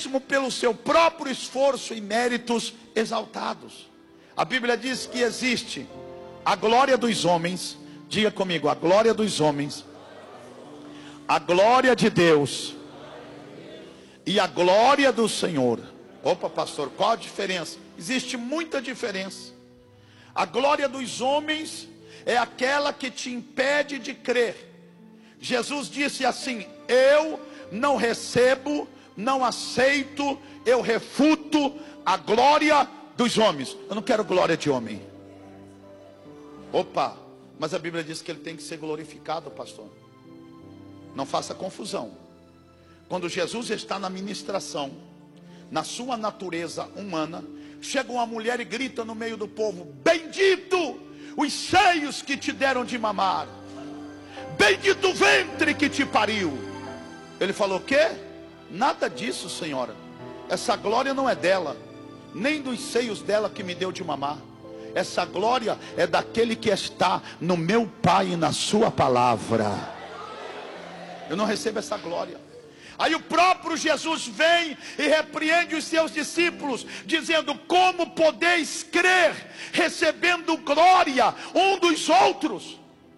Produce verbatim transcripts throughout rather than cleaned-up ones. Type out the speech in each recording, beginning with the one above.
pelo seu próprio esforço e méritos exaltados. A Bíblia diz que existe a glória dos homens. Diga comigo, a glória dos homens, a glória de Deus e a glória do Senhor. Opa, pastor, qual a diferença? Existe muita diferença. A glória dos homens é aquela que te impede de crer. Jesus disse assim: eu não recebo, não aceito, eu refuto a glória dos homens. Eu não quero glória de homem. Opa, mas a Bíblia diz que ele tem que ser glorificado, pastor. Não faça confusão. Quando Jesus está na ministração, na sua natureza humana, chega uma mulher e grita no meio do povo: bendito os seios que te deram de mamar, bendito o ventre que te pariu. Ele falou: o quê? Nada disso, senhora. Essa glória não é dela, nem dos seios dela que me deu de mamar. Essa glória é daquele que está no meu Pai e na sua palavra. Eu não recebo essa glória. Aí o próprio Jesus vem e repreende os seus discípulos, dizendo: como podeis crer, recebendo glória um dos outros?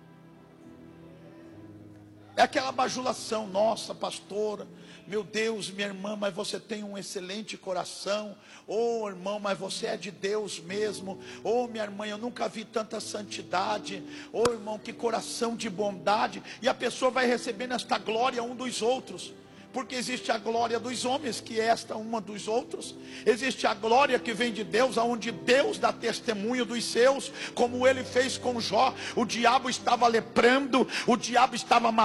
É aquela bajulação: nossa, pastora, meu Deus, minha irmã, mas você tem um excelente coração. Oh, irmão, mas você é de Deus mesmo. Oh, minha irmã, eu nunca vi tanta santidade. Oh, irmão, que coração de bondade. E a pessoa vai recebendo esta glória um dos outros. Porque existe a glória dos homens, que é esta uma dos outros. Existe a glória que vem de Deus, aonde Deus dá testemunho dos seus, como ele fez com Jó. O diabo estava leprando, o diabo estava matando.